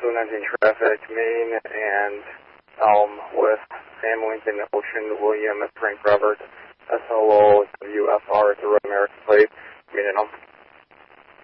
219 traffic, Maine and with Sam Lincoln, Ocean, William, Frank Robert, SLO, WFR, the Road American plate, Maine and